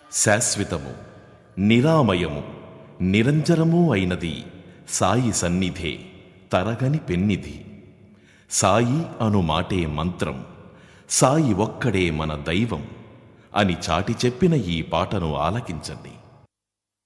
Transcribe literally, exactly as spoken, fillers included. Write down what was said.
శాశ్వతము, నిరామయము, నిరంజనమూ అయినది సాయి సన్నిధే తరగని పెన్నిధి. సాయి అను మాటే మంత్రం, సాయి ఒక్కడే మన దైవం అని చాటి చెప్పిన ఈ పాటను ఆలకించండి.